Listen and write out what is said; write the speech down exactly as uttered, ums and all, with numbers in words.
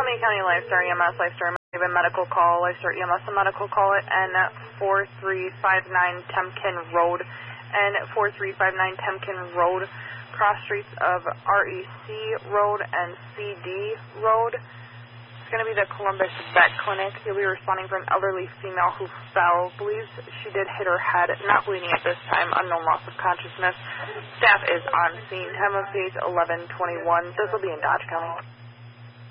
Alameda County Lifestar E M S, Lifestar a medical call, Lifestar E M S a medical call at N four three five nine Temkin Road, N four three five nine Temkin Road, cross streets of R E C Road and C D Road. It's going to be the Columbus Vet Clinic. You'll be responding for an elderly female who fell. Believes she did hit her head, not bleeding at this time, unknown loss of consciousness. Staff is on scene. Time of date eleven twenty-one. This will be in Dodge County.